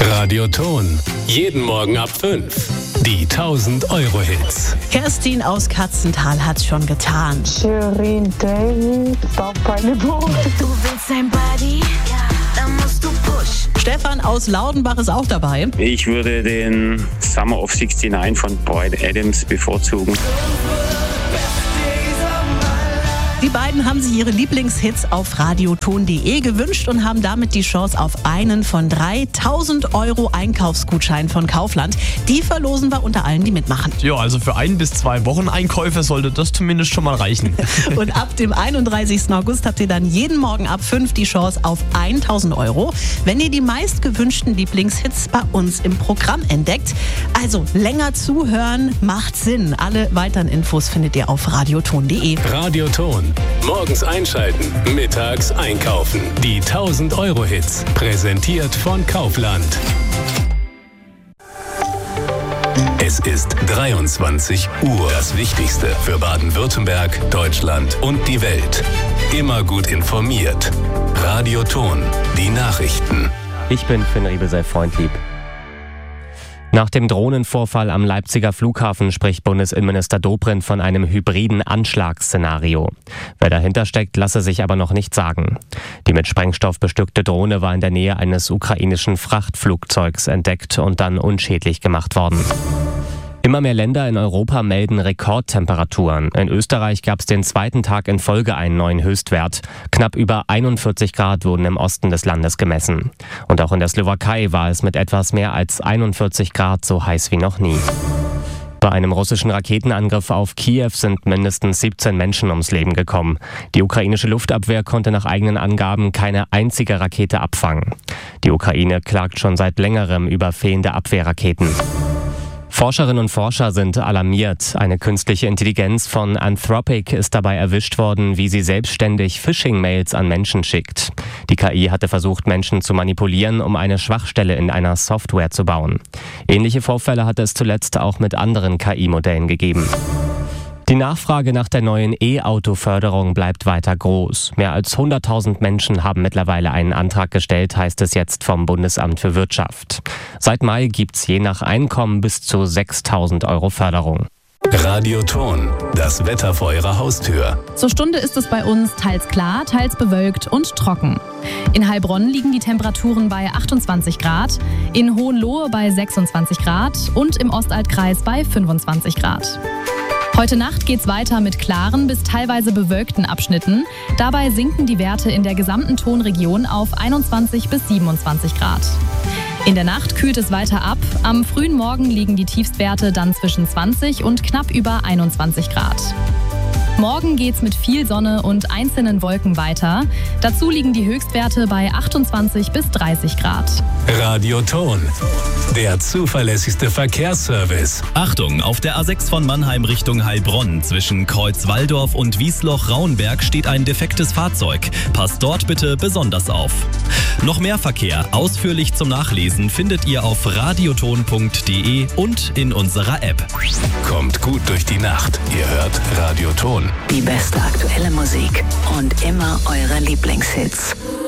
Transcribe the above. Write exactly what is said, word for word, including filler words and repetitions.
Radioton. Jeden Morgen ab fünf. Die tausend Euro Hits. Kerstin aus Katzental hat's schon getan. Shirin David, Papa eine Boot. Du willst sein Body? Dann musst du push. Stefan aus Laudenbach ist auch dabei. Ich würde den Summer of sixty-nine von Bryan Adams bevorzugen. Die beiden haben sich ihre Lieblingshits auf radioton punkt de gewünscht und haben damit die Chance auf einen von drei tausend Euro Einkaufsgutschein von Kaufland. Die verlosen wir unter allen, die mitmachen. Ja, also für ein bis zwei Wochen Einkäufe sollte das zumindest schon mal reichen. Und ab dem einunddreißigsten August habt ihr dann jeden Morgen ab fünf die Chance auf tausend Euro, wenn ihr die meistgewünschten Lieblingshits bei uns im Programm entdeckt. Also länger zuhören macht Sinn. Alle weiteren Infos findet ihr auf radioton punkt de. Radioton. Morgens einschalten, mittags einkaufen. Die tausend Euro Hits. Präsentiert von Kaufland. Es ist dreiundzwanzig Uhr. Das Wichtigste für Baden-Württemberg, Deutschland und die Welt. Immer gut informiert. Radioton. Die Nachrichten. Ich bin Finn Riebesell, Freundlieb. Nach dem Drohnenvorfall am Leipziger Flughafen spricht Bundesinnenminister Dobrindt von einem hybriden Anschlagsszenario. Wer dahinter steckt, lasse sich aber noch nicht sagen. Die mit Sprengstoff bestückte Drohne war in der Nähe eines ukrainischen Frachtflugzeugs entdeckt und dann unschädlich gemacht worden. Immer mehr Länder in Europa melden Rekordtemperaturen. In Österreich gab es den zweiten Tag in Folge einen neuen Höchstwert. Knapp über einundvierzig Grad wurden im Osten des Landes gemessen. Und auch in der Slowakei war es mit etwas mehr als einundvierzig Grad so heiß wie noch nie. Bei einem russischen Raketenangriff auf Kiew sind mindestens siebzehn Menschen ums Leben gekommen. Die ukrainische Luftabwehr konnte nach eigenen Angaben keine einzige Rakete abfangen. Die Ukraine klagt schon seit längerem über fehlende Abwehrraketen. Forscherinnen und Forscher sind alarmiert. Eine künstliche Intelligenz von Anthropic ist dabei erwischt worden, wie sie selbstständig Phishing-Mails an Menschen schickt. Die K I hatte versucht, Menschen zu manipulieren, um eine Schwachstelle in einer Software zu bauen. Ähnliche Vorfälle hatte es zuletzt auch mit anderen K I-Modellen gegeben. Die Nachfrage nach der neuen E-Auto-Förderung bleibt weiter groß. Mehr als hunderttausend Menschen haben mittlerweile einen Antrag gestellt, heißt es jetzt vom Bundesamt für Wirtschaft. Seit Mai gibt's je nach Einkommen bis zu sechstausend Euro Förderung. Radioton. Das Wetter vor Ihrer Haustür. Zur Stunde ist es bei uns teils klar, teils bewölkt und trocken. In Heilbronn liegen die Temperaturen bei achtundzwanzig Grad, in Hohenlohe bei sechsundzwanzig Grad und im Ostaltkreis bei fünfundzwanzig Grad. Heute Nacht geht's weiter mit klaren bis teilweise bewölkten Abschnitten. Dabei sinken die Werte in der gesamten Tonregion auf einundzwanzig bis siebenundzwanzig Grad. In der Nacht kühlt es weiter ab. Am frühen Morgen liegen die Tiefstwerte dann zwischen zwanzig und knapp über einundzwanzig Grad. Morgen geht's mit viel Sonne und einzelnen Wolken weiter. Dazu liegen die Höchstwerte bei achtundzwanzig bis dreißig Grad. Radioton. Der zuverlässigste Verkehrsservice. Achtung, auf der A sechs von Mannheim Richtung Heilbronn zwischen Kreuz-Walldorf und Wiesloch-Rauenberg steht ein defektes Fahrzeug. Passt dort bitte besonders auf. Noch mehr Verkehr ausführlich zum Nachlesen findet ihr auf radioton punkt de und in unserer App. Kommt gut durch die Nacht. Ihr hört Radioton. Die beste aktuelle Musik und immer eure Lieblingshits.